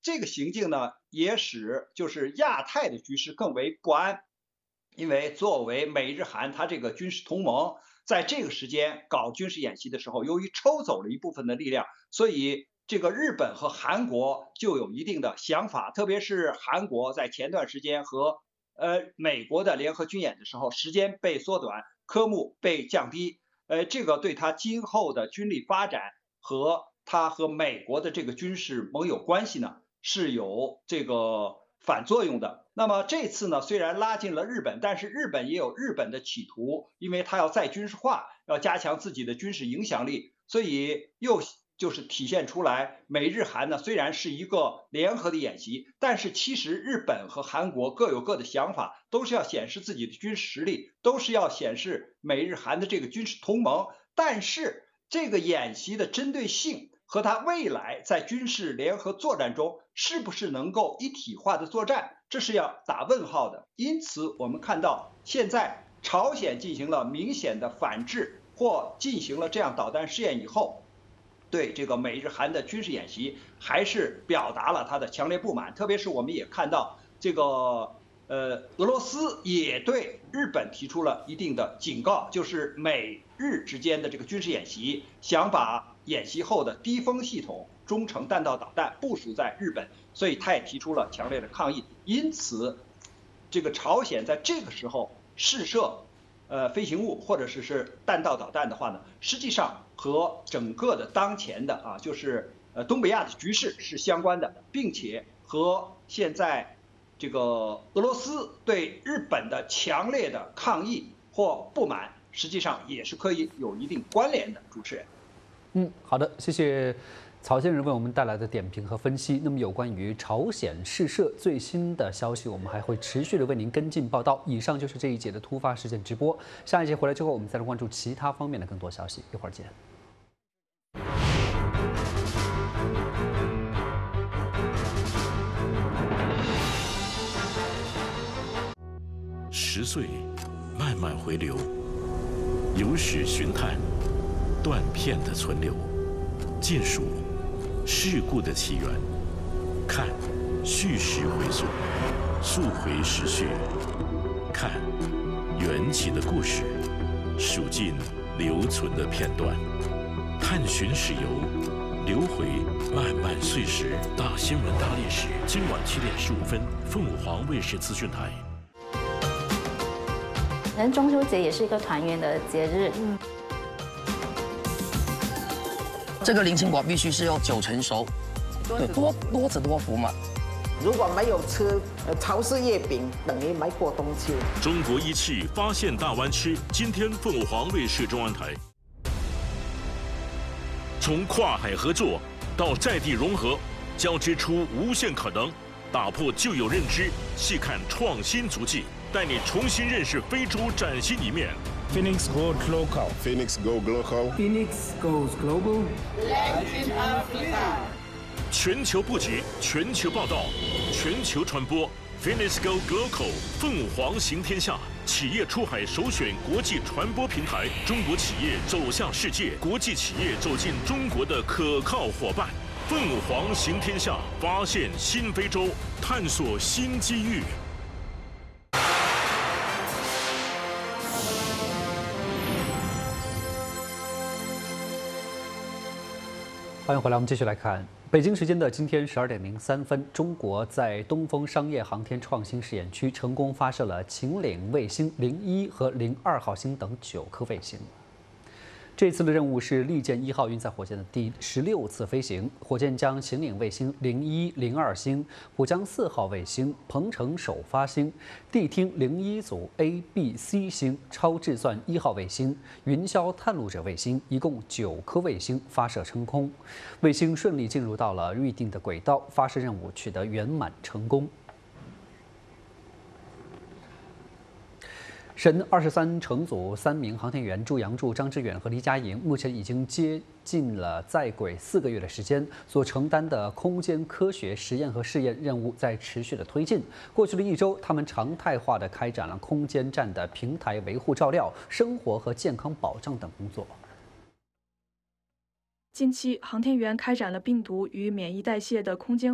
这个行径呢，也使就是亚太的局势更为不安，因为作为美日韩它这个军事同盟，在这个时间搞军事演习的时候，由于抽走了一部分的力量，所以这个日本和韩国就有一定的想法，特别是韩国在前段时间和美国的联合军演的时候，时间被缩短，科目被降低，这个对他今后的军力发展和他和美国的这个军事盟友关系呢是有这个反作用的。那么这次呢，虽然拉近了日本，但是日本也有日本的企图，因为他要再军事化，要加强自己的军事影响力，所以又就是体现出来，美日韩呢虽然是一个联合的演习，但是其实日本和韩国各有各的想法，都是要显示自己的军事实力，都是要显示美日韩的这个军事同盟。但是这个演习的针对性和它未来在军事联合作战中是不是能够一体化的作战，这是要打问号的。因此，我们看到现在朝鲜进行了明显的反制或进行了这样导弹试验以后，对这个美日韩的军事演习还是表达了他的强烈不满。特别是我们也看到这个俄罗斯也对日本提出了一定的警告，就是美日之间的这个军事演习，想把演习后的低风系统中程弹道导弹部署在日本，所以他也提出了强烈的抗议。因此，这个朝鲜在这个时候试射飞行物或者是弹道导弹的话呢，实际上和整个的当前的就是东北亚的局势是相关的，并且和现在这个俄罗斯对日本的强烈的抗议或不满，实际上也是可以有一定关联的。主持人， 好的，谢谢曹先生为我们带来的点评和分析。那么，有关于朝鲜试射最新的消息，我们还会持续的为您跟进报道。以上就是这一节的突发事件直播。下一节回来之后，我们再来关注其他方面的更多消息。一会儿见。 10岁，慢慢回流，有史寻探，断片的存留，见数事故的起源，看叙事回溯，溯回时序，看缘起的故事，数尽留存的片段，探寻史游，留回漫漫岁时。大新闻大历史，今晚7点15分，凤凰卫视资讯台。 可能中秋节也是一个团圆的节日。 这个菱形果必须是要9成熟，对，多子多福嘛。 如果没有吃潮式月饼，等于没过冬秋。 中国一汽发现大湾区，今天凤凰卫视中央台。从跨海合作到在地融合，交织出无限可能，打破旧有认知，细看创新足迹，带你重新认识非洲崭新一面。 Phoenix Goes Local. Phoenix Go Global. Phoenix Goes Global. Latin Africa. 全球布局，全球报道，全球传播。Phoenix Go Global， 凤凰行天下，企业出海首选国际传播平台，中国企业走向世界，国际企业走进中国的可靠伙伴。凤凰行天下，发现新非洲，探索新机遇。 欢迎回来，我们继续来看北京时间的今天12点03分，中国在东风商业航天创新试验区成功发射了秦岭卫星01和02号星等9颗卫星。这次的任务是利剑1号运载火箭的第16次飞行，火箭将秦岭卫星01、02星、浦江4号卫星、鹏程首发星、地听01组 A、B、C 星、超质算1号卫星、云霄探路者卫星，一共9颗卫星发射升空，卫星顺利进入到了预定的轨道，发射任务取得圆满成功。神23乘组3名航天员朱杨柱、张志远和黎佳莹，目前已经接近了在轨4个月的时间，所承担的空间科学实验和试验任务在持续的推进。过去的1周，他们常态化的开展了空间站的平台维护、照料、生活和健康保障等工作。 近期，航天员开展了病毒与免疫代谢的空间